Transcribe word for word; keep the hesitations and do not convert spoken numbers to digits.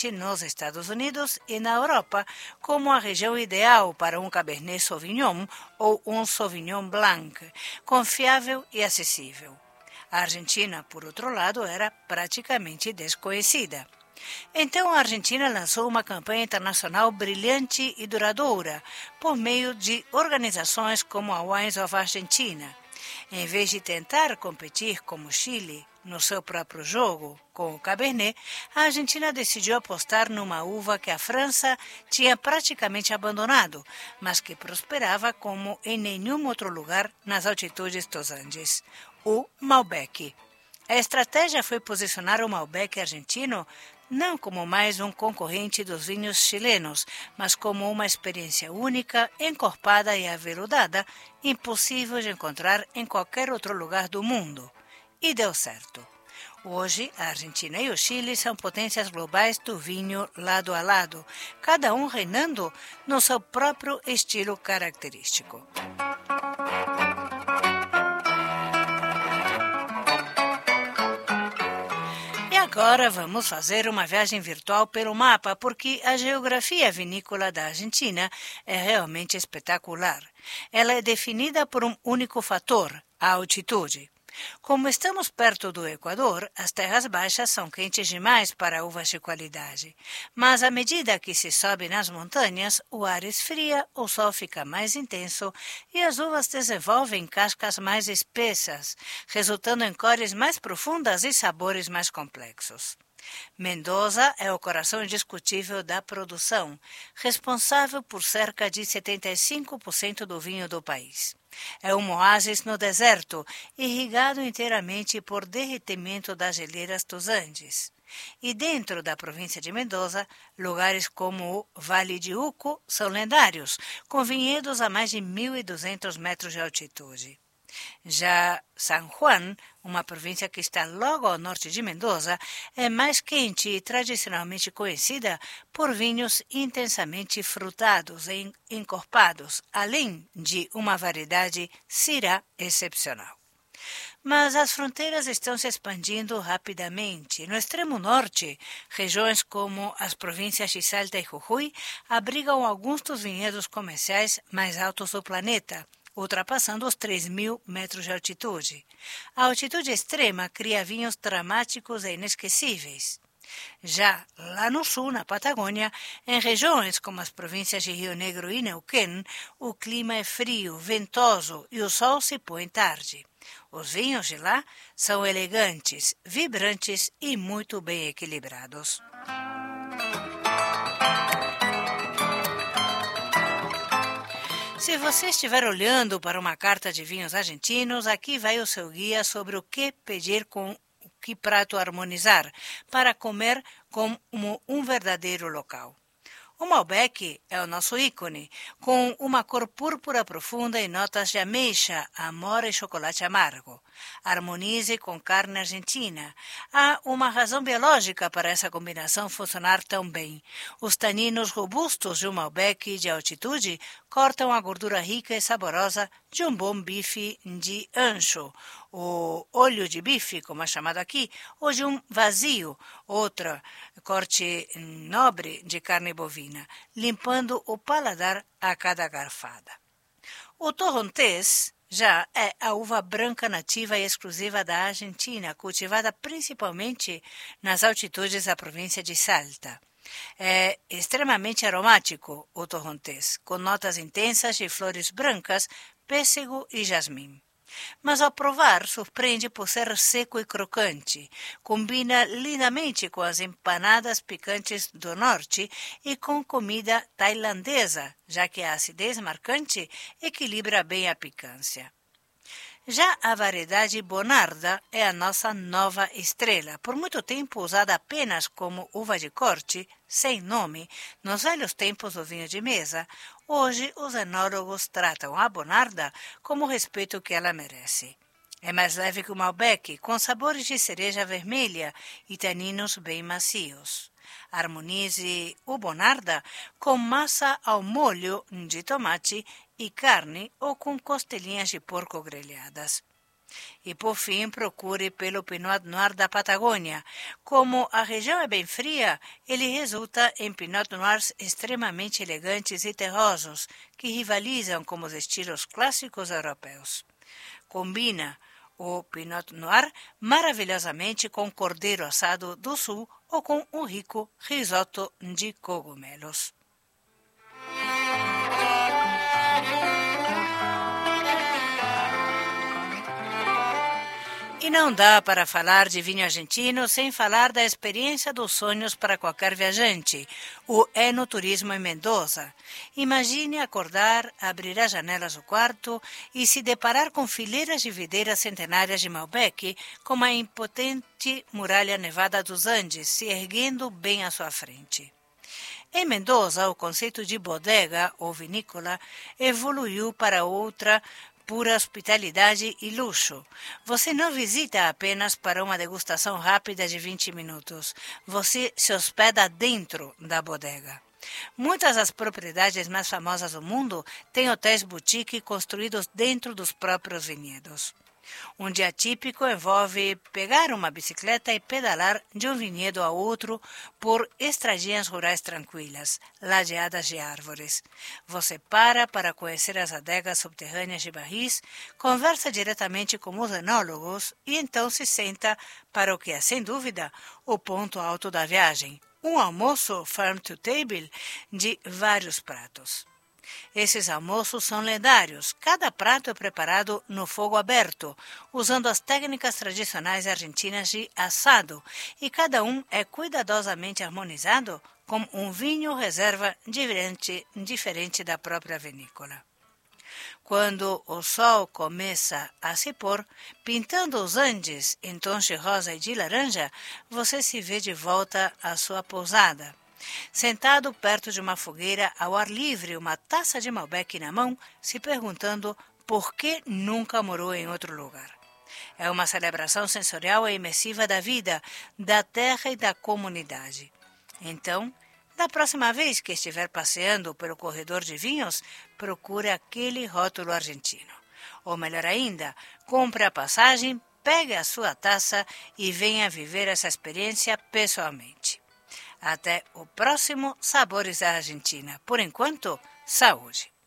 nos Estados Unidos e na Europa como a região ideal para um Cabernet Sauvignon ou um Sauvignon Blanc, confiável e acessível. A Argentina, por outro lado, era praticamente desconhecida. Então a Argentina lançou uma campanha internacional brilhante e duradoura por meio de organizações como a Wines of Argentina. Em vez de tentar competir como o Chile no seu próprio jogo com o Cabernet, a Argentina decidiu apostar numa uva que a França tinha praticamente abandonado, mas que prosperava como em nenhum outro lugar nas altitudes dos Andes, o Malbec. A estratégia foi posicionar o Malbec argentino não como mais um concorrente dos vinhos chilenos, mas como uma experiência única, encorpada e aveludada, impossível de encontrar em qualquer outro lugar do mundo. E deu certo. Hoje, a Argentina e o Chile são potências globais do vinho lado a lado, cada um reinando no seu próprio estilo característico. Agora vamos fazer uma viagem virtual pelo mapa, porque a geografia vinícola da Argentina é realmente espetacular. Ela é definida por um único fator, a altitude. Como estamos perto do Equador, as terras baixas são quentes demais para uvas de qualidade. Mas à medida que se sobe nas montanhas, o ar esfria, o sol fica mais intenso e as uvas desenvolvem cascas mais espessas, resultando em cores mais profundas e sabores mais complexos. Mendoza é o coração indiscutível da produção, responsável por cerca de setenta e cinco por cento do vinho do país. É um oásis no deserto, irrigado inteiramente por derretimento das geleiras dos Andes. E dentro da província de Mendoza, lugares como o Vale de Uco são lendários, com vinhedos a mais de mil e duzentos metros de altitude. Já San Juan, uma província que está logo ao norte de Mendoza, é mais quente e tradicionalmente conhecida por vinhos intensamente frutados e encorpados, além de uma variedade Syrah excepcional. Mas as fronteiras estão se expandindo rapidamente. No extremo norte, regiões como as províncias de Salta e Jujuy abrigam alguns dos vinhedos comerciais mais altos do planeta, ultrapassando os três mil metros de altitude. A altitude extrema cria vinhos dramáticos e inesquecíveis. Já lá no sul, na Patagônia, em regiões como as províncias de Rio Negro e Neuquén, o clima é frio, ventoso e o sol se põe tarde. Os vinhos de lá são elegantes, vibrantes e muito bem equilibrados. Se você estiver olhando para uma carta de vinhos argentinos, aqui vai o seu guia sobre o que pedir com o que prato harmonizar para comer como um verdadeiro local. O Malbec é o nosso ícone, com uma cor púrpura profunda e notas de ameixa, amora e chocolate amargo. Harmonize com carne argentina. Há uma razão biológica para essa combinação funcionar tão bem. Os taninos robustos de um Malbec de altitude cortam a gordura rica e saborosa de um bom bife de ancho, o olho de bife, como é chamado aqui, ou de um vazio, outra corte nobre de carne bovina, limpando o paladar a cada garfada. O torrontés já é a uva branca nativa e exclusiva da Argentina, cultivada principalmente nas altitudes da província de Salta. É extremamente aromático o torrontés, com notas intensas de flores brancas, pêssego e jasmim. Mas ao provar, surpreende por ser seco e crocante. Combina lindamente com as empanadas picantes do norte e com comida tailandesa, já que a acidez marcante equilibra bem a picância. Já a variedade Bonarda é a nossa nova estrela, por muito tempo usada apenas como uva de corte, sem nome, nos velhos tempos do vinho de mesa. Hoje os enólogos tratam a Bonarda como o respeito que ela merece. É mais leve que o Malbec, com sabores de cereja vermelha e taninos bem macios. Harmonize o Bonarda com massa ao molho de tomate e carne ou com costelinhas de porco grelhadas. E, por fim, procure pelo Pinot Noir da Patagônia. Como a região é bem fria, ele resulta em Pinot Noirs extremamente elegantes e terrosos, que rivalizam com os estilos clássicos europeus. Combina o Pinot Noir maravilhosamente com cordeiro assado do sul ou com um rico risoto de cogumelos. E não dá para falar de vinho argentino sem falar da experiência dos sonhos para qualquer viajante, o enoturismo em Mendoza. Imagine acordar, abrir as janelas do quarto e se deparar com fileiras de videiras centenárias de Malbec, com a impotente muralha nevada dos Andes se erguendo bem à sua frente. Em Mendoza, o conceito de bodega ou vinícola evoluiu para outra pura hospitalidade e luxo. Você não visita apenas para uma degustação rápida de vinte minutos. Você se hospeda dentro da bodega. Muitas das propriedades mais famosas do mundo têm hotéis boutique construídos dentro dos próprios vinhedos. Um dia típico envolve pegar uma bicicleta e pedalar de um vinhedo a outro por estradinhas rurais tranquilas, ladeadas de árvores. Você para para conhecer as adegas subterrâneas de barris, conversa diretamente com os enólogos e então se senta para o que é, sem dúvida, o ponto alto da viagem, um almoço farm to table de vários pratos. Esses almoços são lendários. Cada prato é preparado no fogo aberto, usando as técnicas tradicionais argentinas de assado, e cada um é cuidadosamente harmonizado com um vinho reserva diferente, diferente da própria vinícola. Quando o sol começa a se pôr, pintando os Andes em tons de rosa e de laranja, você se vê de volta à sua pousada. Sentado perto de uma fogueira ao ar livre, uma taça de Malbec na mão, se perguntando por que nunca morou em outro lugar. É uma celebração sensorial e imersiva da vida, da terra e da comunidade. Então, da próxima vez que estiver passeando pelo corredor de vinhos, procure aquele rótulo argentino. Ou melhor ainda, compre a passagem, pegue a sua taça e venha viver essa experiência pessoalmente. Até o próximo Sabores da Argentina. Por enquanto, saúde!